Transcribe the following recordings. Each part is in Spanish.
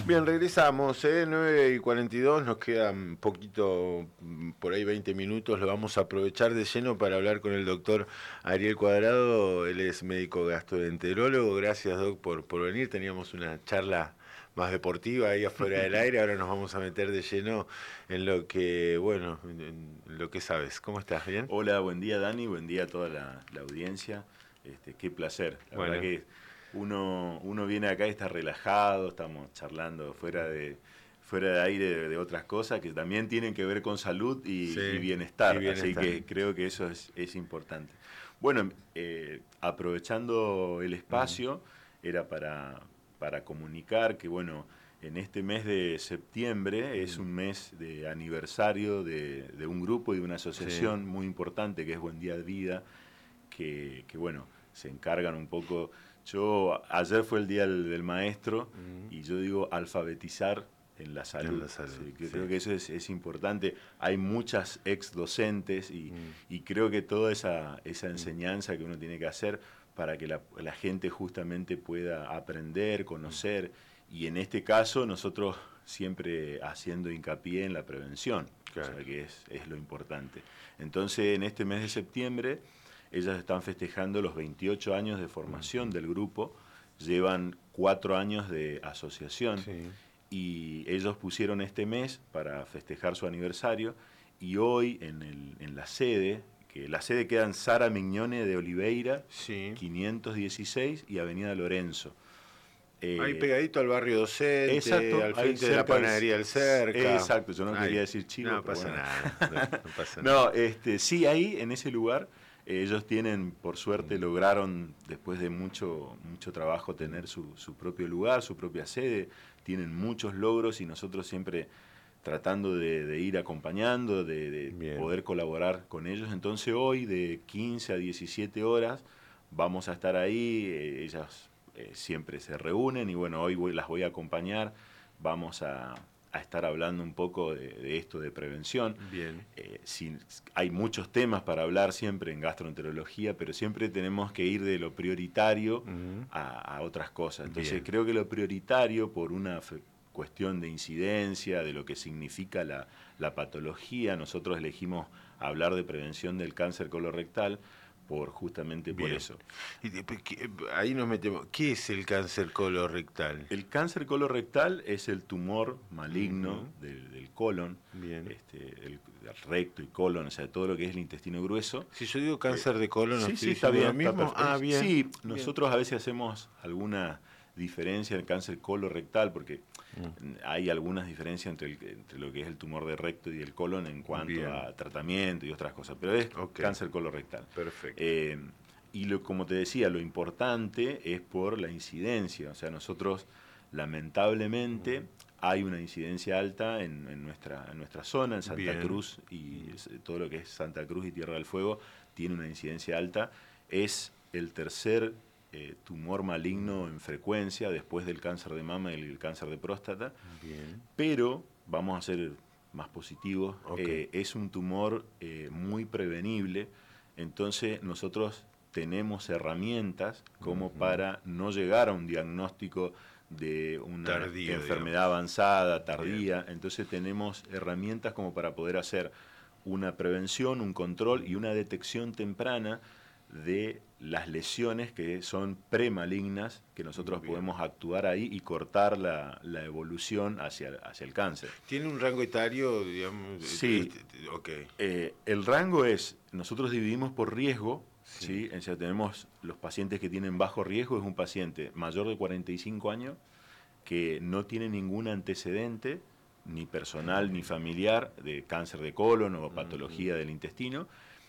Bien, regresamos, 9:42, nos quedan un poquito, por ahí 20 minutos, lo vamos a aprovechar de lleno para hablar con el doctor Ariel Cuadrado, él es médico gastroenterólogo. Gracias, doc, por venir. Teníamos una charla más deportiva ahí afuera del aire, ahora nos vamos a meter de lleno en lo que, bueno, en lo que sabes. ¿Cómo estás? ¿Bien? Hola, buen día Dani, buen día a toda la audiencia. Qué placer. La verdad Bueno, que uno viene acá y está relajado, estamos charlando fuera de aire de otras cosas que también tienen que ver con salud y sí, y bienestar, así bienestar. que creo que eso es importante. Bueno, aprovechando el espacio, era para comunicar que, bueno, en este mes de septiembre es un mes de aniversario de un grupo y de una Sí. asociación muy importante que es Buen Día de Vida, que bueno, se encargan un poco. Ayer fue el Día del Maestro y yo digo alfabetizar en la En salud. la salud, Sí, que sí. creo que eso es importante. Hay muchas ex docentes Mm. y creo que toda esa enseñanza que uno tiene que hacer para que la gente justamente pueda aprender, conocer, y en este caso nosotros siempre haciendo hincapié en la prevención, o Claro. sea que es lo importante. Entonces en este mes de septiembre ellas están festejando los 28 años de formación del grupo, llevan 4 años de asociación Sí. y ellos pusieron este mes para festejar su aniversario y hoy en la sede, que la sede queda en Sara Mignone de Oliveira, Sí. 516 y Avenida Lorenzo. Ahí Eh, pegadito al barrio docente, exacto, al ahí frente de la cerca panadería del Cerca. exacto, yo no quería Ahí. decir chivo, No pero pasa bueno. nada, no pasa nada. No, sí, ahí en ese lugar ellos tienen, por suerte, Mm, lograron después de mucho trabajo mm. tener su propio lugar, su propia sede, tienen muchos logros y nosotros siempre tratando de ir acompañando, de Bien, poder colaborar con ellos. Entonces hoy de 15 a 17 horas vamos a estar ahí, ellas siempre se reúnen y bueno, hoy las voy a acompañar, vamos a estar hablando un poco de esto de prevención. bien. Hay muchos temas para hablar siempre en gastroenterología, pero siempre tenemos que ir de lo prioritario Mm, a otras cosas. Entonces bien. creo que lo prioritario por una cuestión de incidencia, de lo que significa la patología, nosotros elegimos hablar de prevención del cáncer colorectal justamente por Bien. eso. Ahí nos metemos. ¿Qué es el cáncer colorectal? El cáncer colorectal es el tumor maligno Ujú. del colon, Bien. el recto y colon, o sea, todo lo que es el intestino grueso. Si yo digo cáncer de colon, ¿no Sí, estoy sí, está diciendo bien, lo mismo? Ah, bien. sí, Bien. nosotros a veces hacemos alguna diferencia en el cáncer colorectal, porque Mm, hay algunas diferencias entre lo que es el tumor de recto y el colon en cuanto bien. a tratamiento y otras cosas, pero es Ok. cáncer colorectal. Perfecto. Eh, como te decía, lo importante es por la incidencia, o sea, nosotros lamentablemente hay una incidencia alta en nuestra zona, en Santa Bien. Cruz, y todo lo que es Santa Cruz y Tierra del Fuego tiene una incidencia alta. Es el tercer tumor maligno en frecuencia después del cáncer de mama y el cáncer de próstata, Bien. pero vamos a ser más positivos, Ok. es un tumor muy prevenible, entonces nosotros tenemos herramientas como Ujú. para no llegar a un diagnóstico de una Tardío, enfermedad digamos. avanzada, Bien. tardía, entonces tenemos herramientas como para poder hacer una prevención, un control y una detección temprana de las lesiones que son premalignas, que nosotros Bien. podemos actuar ahí y cortar la evolución hacia el cáncer. ¿Tiene un rango etario, digamos? Sí, Ok. el rango nosotros dividimos por riesgo, Sí. ¿sí? O sea, tenemos los pacientes que tienen bajo riesgo, es un paciente mayor de 45 años que no tiene ningún antecedente, ni personal ni familiar, de cáncer de colon o Ujú. patología del intestino,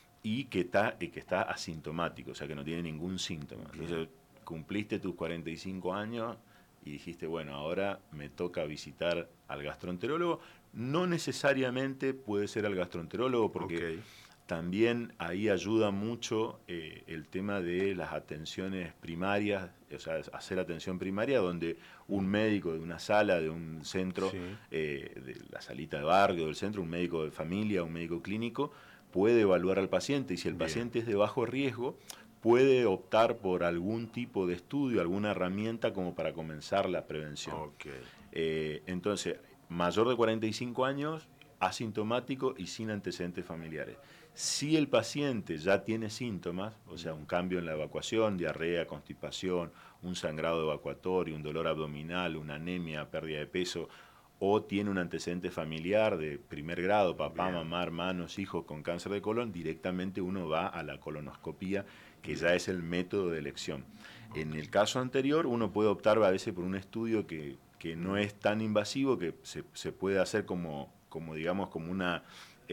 y que está asintomático, o sea, que no tiene ningún síntoma. Bien. Entonces, cumpliste tus 45 años y dijiste, bueno, ahora me toca visitar al gastroenterólogo. No necesariamente puede ser al gastroenterólogo, Ok. porque también ahí ayuda mucho el tema de las atenciones primarias, o sea, hacer atención primaria donde un médico de una sala, de un centro, Sí. de la salita de barrio, del centro, un médico de familia, un médico clínico, puede evaluar al paciente y si el Bien. paciente es de bajo riesgo, puede optar por algún tipo de estudio, alguna herramienta como para comenzar la prevención. Entonces, mayor de 45 años, asintomático y sin antecedentes familiares. Si el paciente ya tiene síntomas, o sea, un cambio en la evacuación, diarrea, constipación, un sangrado evacuatorio, un dolor abdominal, una anemia, pérdida de peso, o tiene un antecedente familiar de primer grado, papá, mamá, hermanos, hijos con cáncer de colon, directamente uno va a la colonoscopía, que ya es el método de elección. En el caso anterior, uno puede optar a veces por un estudio que no es tan invasivo, que se puede hacer como digamos, como una...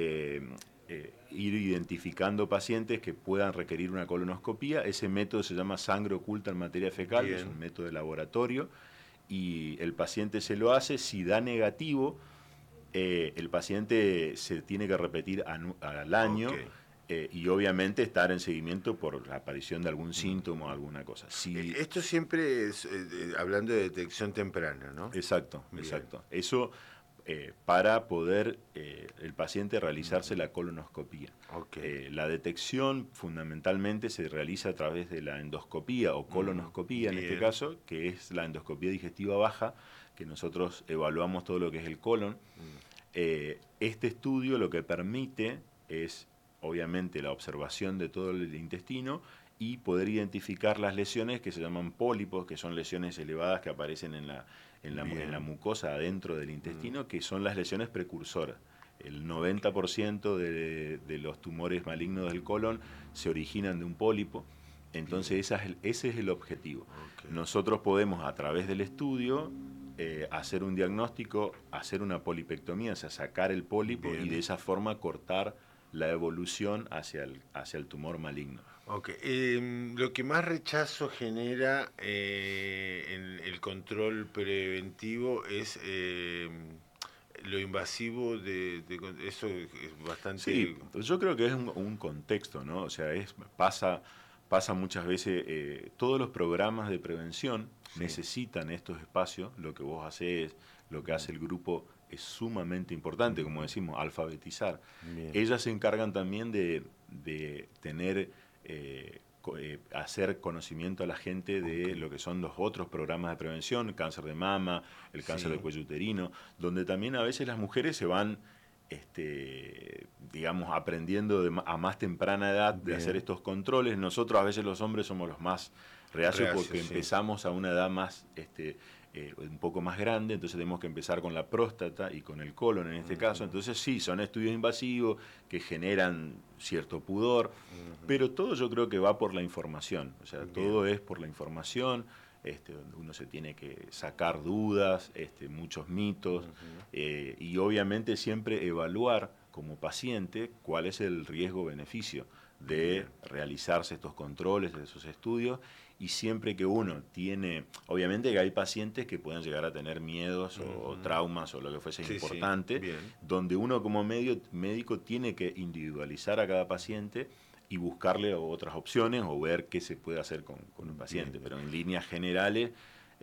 ir identificando pacientes que puedan requerir una colonoscopía. Ese método se llama sangre oculta en materia fecal, es un método de laboratorio, y el paciente se lo hace. Si da negativo, el paciente se tiene que repetir al año, y obviamente estar en seguimiento por la aparición de algún síntoma o alguna cosa. Esto siempre es hablando de detección temprana, ¿no? Exacto, exacto. Eso para poder el paciente realizarse la colonoscopía. La detección fundamentalmente se realiza a través de la endoscopía o colonoscopía en este caso, que es la endoscopía digestiva baja, que nosotros evaluamos todo lo que es el colon. Este estudio lo que permite es obviamente la observación de todo el intestino y poder identificar las lesiones que se llaman pólipos, que son lesiones elevadas que aparecen en la mucosa adentro del intestino, que son las lesiones precursoras. El 90% de los tumores malignos del colon se originan de un pólipo. Entonces ese es el objetivo. Nosotros podemos, a través del estudio, hacer un diagnóstico, hacer una polipectomía, o sea, sacar el pólipo y de esa forma cortar la evolución hacia el tumor maligno. Lo que más rechazo genera en el control preventivo es lo invasivo eso es bastante... Sí, yo creo que es un contexto, ¿no? O sea, pasa muchas veces, todos los programas de prevención necesitan estos espacios. Lo que vos hacés, lo que hace el grupo es sumamente importante, como decimos, alfabetizar. Ellas se encargan también de tener, hacer conocimiento a la gente de lo que son los otros programas de prevención, el cáncer de mama, el cáncer de cuello uterino, donde también a veces las mujeres se van digamos, aprendiendo a más temprana edad de hacer estos controles. Nosotros a veces los hombres somos los más reacios porque empezamos a una edad más, un poco más grande, entonces tenemos que empezar con la próstata y con el colon en este caso. Entonces sí, son estudios invasivos que generan cierto pudor, pero todo yo creo que va por la información, o sea, todo es por la información. Donde uno se tiene que sacar dudas, muchos mitos, y obviamente siempre evaluar como paciente cuál es el riesgo-beneficio de realizarse estos controles, de esos estudios, y siempre que uno tiene, obviamente que hay pacientes que pueden llegar a tener miedos o traumas o lo que fuese importante, donde uno como médico tiene que individualizar a cada paciente y buscarle otras opciones o ver qué se puede hacer con un paciente. Pero en líneas generales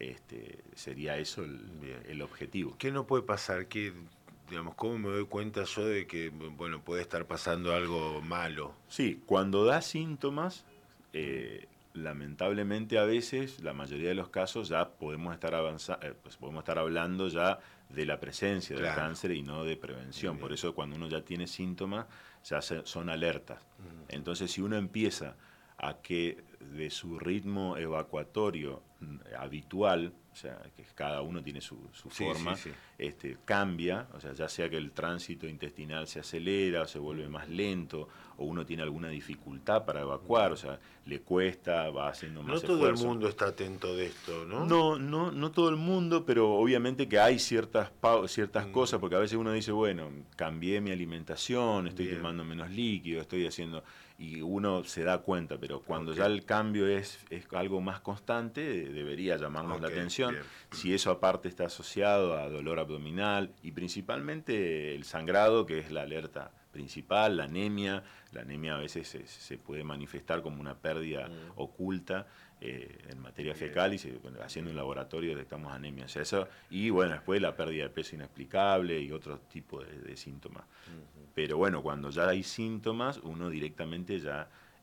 sería eso el objetivo. ¿Qué no puede pasar? Digamos, ¿cómo me doy cuenta yo de que bueno, puede estar pasando algo malo? Sí, cuando da síntomas, lamentablemente a veces, la mayoría de los casos, ya podemos estar podemos estar hablando ya de la presencia del cáncer y no de prevención. Por eso cuando uno ya tiene síntomas, ya son alertas. Entonces, si uno empieza a que de su ritmo evacuatorio habitual, o sea, que cada uno tiene su forma, cambia, o sea, ya sea que el tránsito intestinal se acelera, o se vuelve más lento, o uno tiene alguna dificultad para evacuar, o sea, le cuesta, va haciendo más esfuerzo. No todo el mundo está atento de esto, ¿no? No todo el mundo, pero obviamente que hay ciertas cosas, porque a veces uno dice, bueno, cambié mi alimentación, estoy tomando menos líquido, estoy haciendo... Y uno se da cuenta, pero cuando ya el cambio es algo más constante, debería llamarnos la atención. Si eso aparte está asociado a dolor abdominal y principalmente el sangrado, que es la alerta principal, la anemia a veces se puede manifestar como una pérdida oculta en materia fecal, y haciendo un laboratorio detectamos anemia. O sea, eso, y bueno, después la pérdida de peso inexplicable y otro tipo de síntomas. Pero bueno, cuando ya hay síntomas, uno directamente ya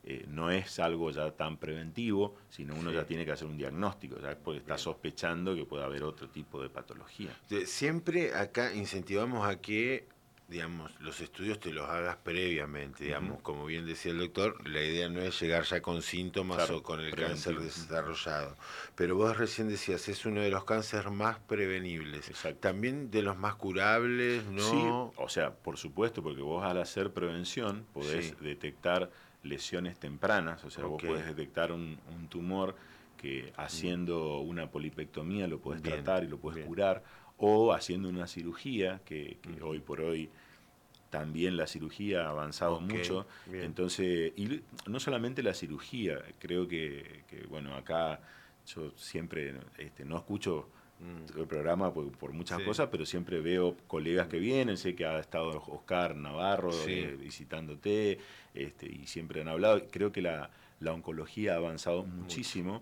no es algo ya tan preventivo, sino uno Sí. ya tiene que hacer un diagnóstico, ya porque está sospechando que puede haber otro tipo de patología. Siempre acá incentivamos a que, digamos, los estudios te los hagas previamente, digamos, como bien decía el doctor, la idea no es llegar ya con síntomas Claro, o con el cáncer preventivo. desarrollado, pero vos recién decías, es uno de los cánceres más prevenibles, Exacto. también de los más curables, Sí, ¿no? o sea, por supuesto, porque vos al hacer prevención Sí, podés detectar lesiones tempranas, o sea, vos ok, podés detectar un tumor que haciendo una polipectomía lo podés bien, tratar y lo podés bien, curar, o haciendo una cirugía, que ujú, hoy por hoy también la cirugía ha avanzado ok, mucho, bien, entonces, y no solamente la cirugía, creo bueno, acá yo siempre no escucho el programa por muchas sí, cosas, pero siempre veo colegas que vienen, sé que ha estado Oscar Navarro sí, visitándote, y siempre han hablado, creo que la oncología ha avanzado mucho. muchísimo,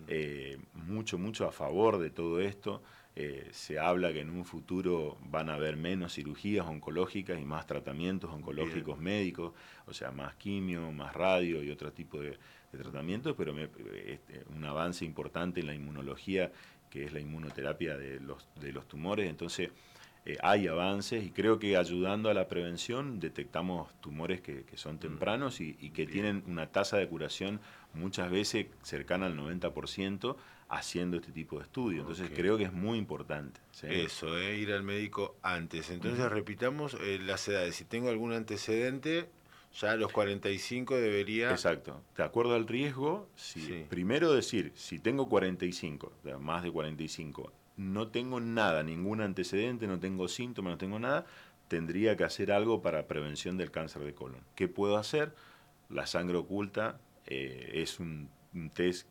mucho, mucho a favor de todo esto. Se habla que en un futuro van a haber menos cirugías oncológicas y más tratamientos Bien, oncológicos médicos, o sea, más quimio, más radio y otro tipo de tratamientos, pero un avance importante en la inmunología, que es la inmunoterapia de los tumores. Entonces, hay avances y creo que ayudando a la prevención detectamos tumores que son tempranos y que bien. tienen una tasa de curación muchas veces cercana al 90% haciendo este tipo de estudio. Entonces Ok. creo que es muy importante. ¿Sí? Eso, ir al médico antes. Entonces Ujú. repitamos las edades. Si tengo algún antecedente, ya a los 45 debería... Exacto. De acuerdo al riesgo, si, Sí, primero decir, si tengo 45, o sea, más de 45, no tengo nada, ningún antecedente, no tengo síntomas, no tengo nada, tendría que hacer algo para prevención del cáncer de colon. ¿Qué puedo hacer? La sangre oculta es un test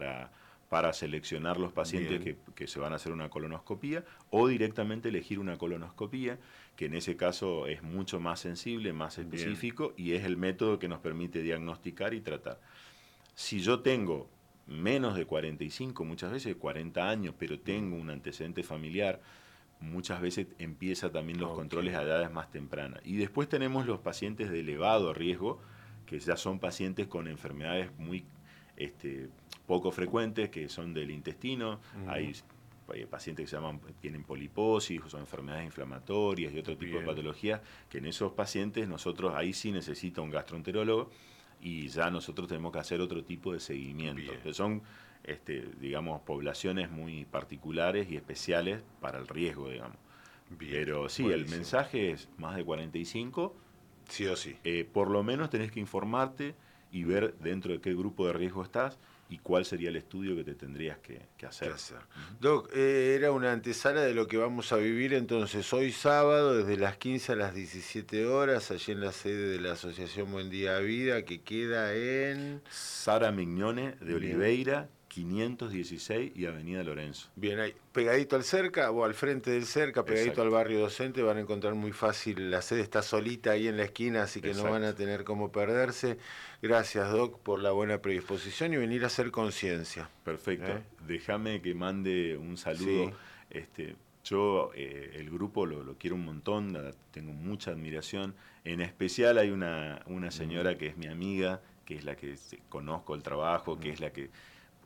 para seleccionar los pacientes bien, que se van a hacer una colonoscopía o directamente elegir una colonoscopía, que en ese caso es mucho más sensible, más bien. específico y es el método que nos permite diagnosticar y tratar. Si yo tengo menos de 45, muchas veces 40 años, pero tengo un antecedente familiar, muchas veces empieza también los Ok, controles a edades más tempranas. Y después tenemos los pacientes de elevado riesgo, que ya son pacientes con enfermedades muy este, poco frecuentes, que son del intestino. ujú, Hay pacientes que tienen poliposis o son enfermedades inflamatorias y otro tipo de bien, patologías, que en esos pacientes nosotros ahí sí necesita un gastroenterólogo y ya nosotros tenemos que hacer otro tipo de seguimiento. bien, Entonces son digamos, poblaciones muy particulares y especiales para el riesgo, digamos. bien. Pero sí, el Buenísimo. mensaje es más de 45, Sí o sí. por lo menos tenés que informarte y ver dentro de qué grupo de riesgo estás y cuál sería el estudio que te tendrías que ¿Qué hacer. hacer? Ujú. Doc, era una antesala de lo que vamos a vivir entonces hoy sábado desde las 15 a las 17 horas allí en la sede de la Asociación Buen Día Vida que queda en... Sara Mignone de Bien. Oliveira, 516 y Avenida Lorenzo. Bien, ahí, pegadito al cerca o al frente del cerca, pegadito al Exacto, barrio docente, van a encontrar muy fácil, la sede está solita ahí en la esquina, así que no van exacto. a tener cómo perderse. Gracias, Doc, por la buena predisposición y venir a hacer conciencia. Perfecto. ¿Eh? Déjame que mande un saludo. Sí, Este, yo el grupo lo quiero un montón, tengo mucha admiración. En especial hay una señora que es mi amiga, que es la que conozco el trabajo, que es la que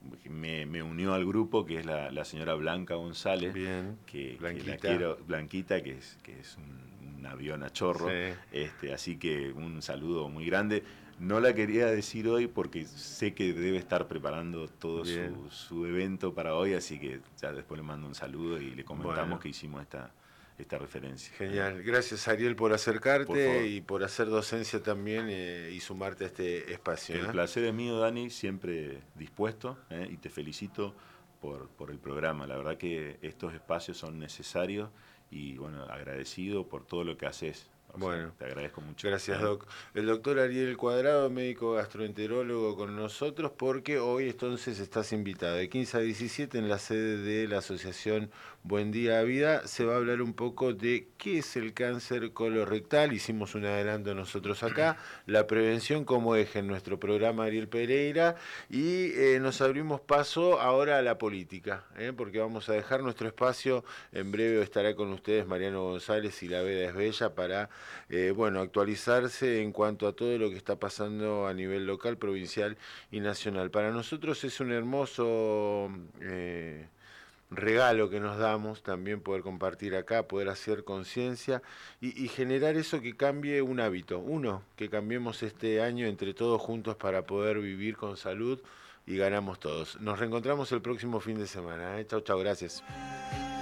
me unió al grupo, que es la señora Blanca González, bien, que la Blanquita. quiero, Blanquita, que es un avión a chorro. Sí, Así que un saludo muy grande. No la quería decir hoy porque sé que debe estar preparando todo bien. su evento para hoy, así que ya después le mando un saludo y le comentamos Bueno, que hicimos esta referencia. genial. Gracias, Ariel, por Por acercarte favor. y por hacer docencia también y sumarte a este espacio. El ¿Eh? placer es mío, Dani, siempre dispuesto, y te felicito por el programa. La verdad que estos espacios son necesarios y bueno, agradecido por todo lo que haces. O sea, Bueno. te agradezco mucho. Gracias, ¿Eh? Doc. El doctor Ariel Cuadrado, médico gastroenterólogo con nosotros, porque hoy entonces estás invitado de 15 a 17 en la sede de la Asociación Buen Día Vida. Se va a hablar un poco de qué es el cáncer colorectal. Hicimos un adelanto nosotros acá, la prevención como eje en nuestro programa Ariel Pereira y nos abrimos paso ahora a la política, porque vamos a dejar nuestro espacio. En breve estará con ustedes Mariano González y La Veda es Bella para bueno, actualizarse en cuanto a todo lo que está pasando a nivel local, provincial y nacional. Para nosotros es un hermoso regalo que nos damos también poder compartir acá, poder hacer conciencia y generar eso que cambie un hábito, que cambiemos este año entre todos juntos para poder vivir con salud y ganamos todos. Nos reencontramos el próximo fin de semana. Chau, chau, gracias.